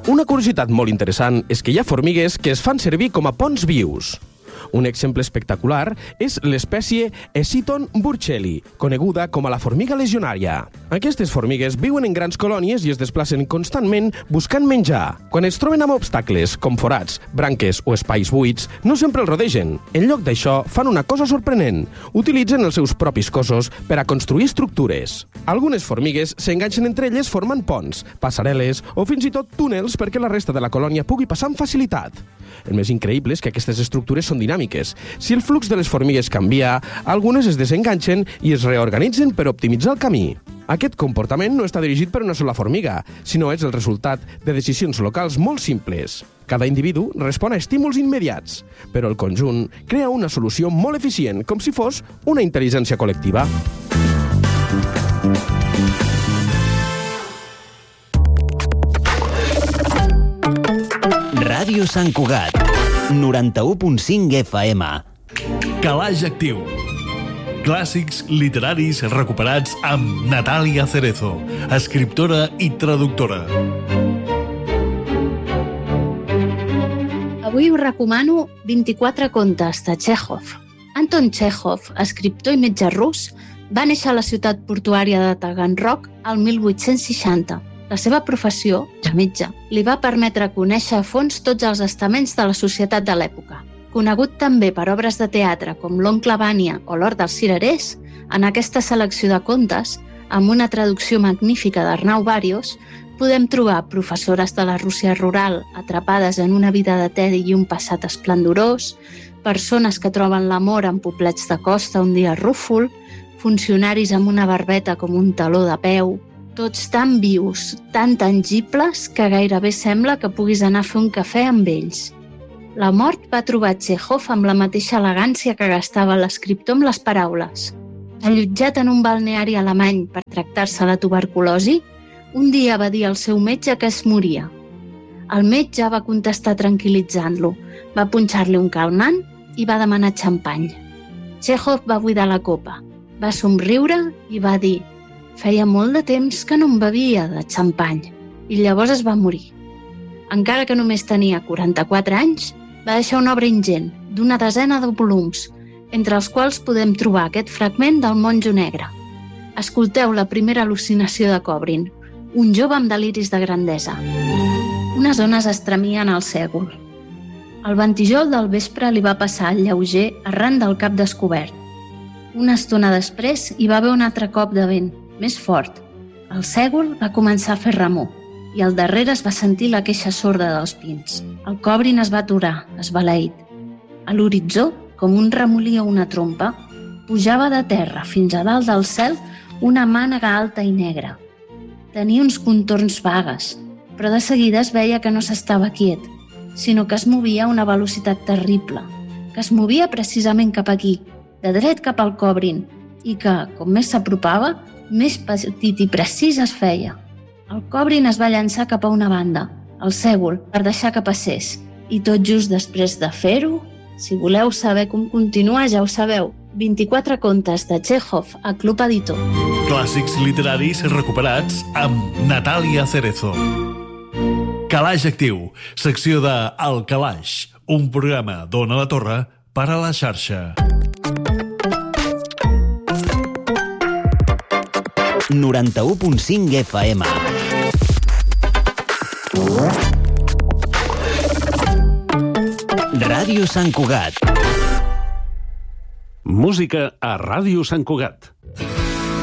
Una curiositat molt interessant és que hi ha formigues que es fan servir com a ponts vius. Un exemple espectacular és l'espècie Eciton burchelli, coneguda com a la formiga legionària. Aquestes formigues viuen en grans colònies i es desplacen constantment buscant menjar. Quan es troben amb obstacles, com forats, branques o espais buits, no sempre els rodegen. En lloc d'això, fan una cosa sorprenent. Utilitzen els seus propis cossos per a construir estructures. Algunes formigues s'enganxen entre elles formant ponts, passarel·les o fins i tot túnels perquè la resta de la colònia pugui passar amb facilitat. El més increïble és que aquestes estructures són dinàmiques. Si el flux de les formigues canvia, algunes es desenganxen i es reorganitzen per optimitzar el camí. Aquest comportament no està dirigit per una sola formiga, sinó és el resultat de decisions locals molt simples. Cada individu respon a estímuls immediats, però el conjunt crea una solució molt eficient, com si fos una intel·ligència col·lectiva. Ràdio Sant Cugat, 91.5 FM. Calaix Actiu. Clàssics literaris recuperats amb Natàlia Cerezo, escriptora i traductora. Avui us recomano 24 contes de Txékhov. Anton Txékhov, escriptor i metge rus, va néixer a la ciutat portuària de Taganrog al 1860. La seva professió, de metge, li va permetre conèixer a fons tots els estaments de la societat de l'època. Conegut també per obres de teatre com L'oncle Vanya o L'hort dels cirerers, en aquesta selecció de contes, amb una traducció magnífica d'Arnau Barrios, podem trobar professores de la Rússia rural atrapades en una vida de tedi i un passat esplendorós, persones que troben l'amor en poblets de costa un dia rúfol, funcionaris amb una barbeta com un taló de peu, tots tan vius, tan tangibles, que gairebé sembla que puguis anar a fer un cafè amb ells. La mort va trobar Txékhov amb la mateixa elegància que gastava l'escriptor amb les paraules. Allotjat en un balneari alemany per tractar-se la tuberculosi, un dia va dir al seu metge que es moria. El metge va contestar tranquil·litzant-lo, va punxar-li un calmant i va demanar xampany. Txékhov va buidar la copa, va somriure i va dir: «Feia molt de temps que no em bevia de xampany», i llavors es va morir. Encara que només tenia 44 anys, va deixar una obra ingent, d'una desena de volums, entre els quals podem trobar aquest fragment del Monjo Negre. Escolteu la primera al·lucinació de Kobrin, un jove amb deliris de grandesa. Unes ones estremien al sègol. El ventijol del vespre li va passar al lleuger arran del cap descobert. Una estona després hi va haver un altre cop de vent, més fort. El sègol va començar a fer remor i al darrere es va sentir la queixa sorda dels pins. El Kobrin es va aturar, esbalaït. A l'horitzó, com un remolí o una trompa, pujava de terra fins a dalt del cel una mànega alta i negra. Tenia uns contorns vagues, però de seguida es veia que no s'estava quiet, sinó que es movia a una velocitat terrible, que es movia precisament cap aquí, de dret cap al Kobrin, i que, com més s'apropava, més petit i precís es feia. El Kobrin es va llançar cap a una banda, el sègol, per deixar que passés, i tot just després de fer-ho, si voleu saber com continua, ja ho sabeu, 24 contes de Txékhov a Club Editor. Clàssics literaris recuperats amb Natàlia Cerezo. Calaix Actiu, secció de El Calaix, un programa d'Ona la Torre per a la xarxa. 91.5 FM. Ràdio Sant Cugat. Música a Ràdio Sant Cugat.